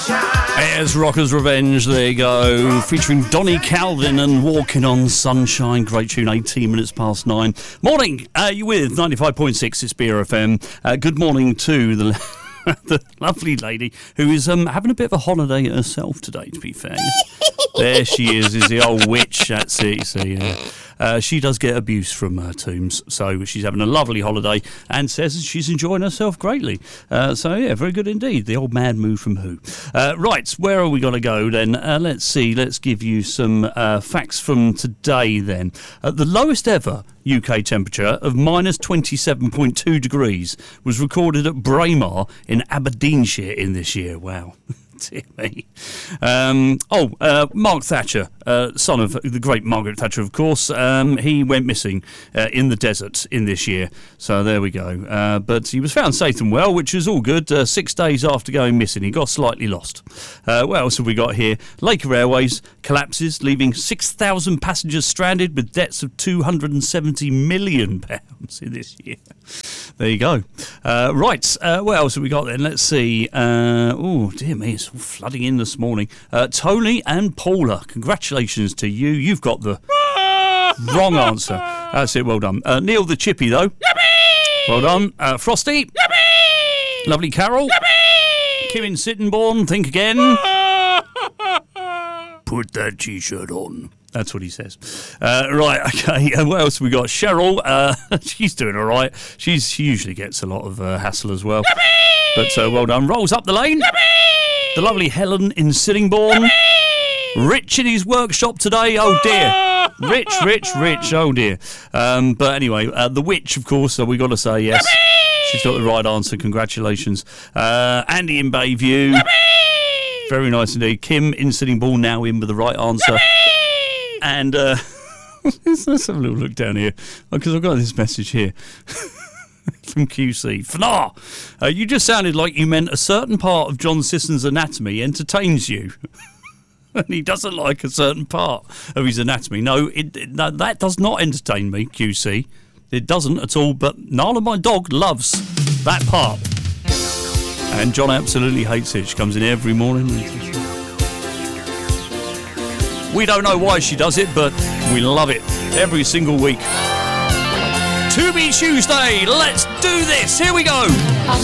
There's Rocker's Revenge, there you go, featuring Donny Calvin and Walking on Sunshine. Great tune, 18 minutes past 9. Morning, you with 95.6, it's BRFM. Good morning to the lovely lady who is having a bit of a holiday herself today, to be fair. There she is the old witch, that's it, you see, she does get abuse from Tombs, so she's having a lovely holiday and says she's enjoying herself greatly. So, yeah, very good indeed. The old mad move from Who. Right, where are we going to go then? Let's see, let's give you some facts from today then. The lowest ever UK temperature of minus 27.2 degrees was recorded at Braemar in Aberdeenshire in this year. Wow. Dear me. Mark Thatcher, son of the great Margaret Thatcher, of course, he went missing in the desert in this year. So there we go. But he was found safe and well, which is all good. 6 days after going missing, he got slightly lost. What else have we got here? Laker Airways collapses, leaving 6,000 passengers stranded with debts of £270 million in this year. There you go. Right, what else have we got then? Let's see. Oh, dear me, it's all flooding in this morning. Tony and Paula, congratulations to you. You've got the wrong answer. That's it, well done. Neil the Chippy, though. Yippee! Well done. Frosty. Yippee! Lovely Carol. Yippee! Kim in Sittingbourne, think again. Put that T-shirt on. That's what he says. Right, okay. What else have we got? Cheryl, she's doing all right. She usually gets a lot of hassle as well. Yippee! But well done. Rolls up the lane. Yippee! The lovely Helen in Sittingbourne. Yippee! Rich in his workshop today. Oh, dear. Rich. Oh, dear. But anyway, the witch, of course, we got to say yes. Yippee! She's got the right answer. Congratulations. Andy in Bayview. Yippee! Very nice indeed. Kim in Sittingbourne now in with the right answer. Yippee! And let's have a little look down here, because I've got this message here from QC. Fnar, you just sounded like you meant a certain part of John Sisson's anatomy entertains you. And he doesn't like a certain part of his anatomy. No, that does not entertain me, QC. It doesn't at all, but Nala, my dog, loves that part. And John absolutely hates it. She comes in every morning. We don't know why she does it, but we love it every single week. To Be Tuesday, let's do this. Here we go.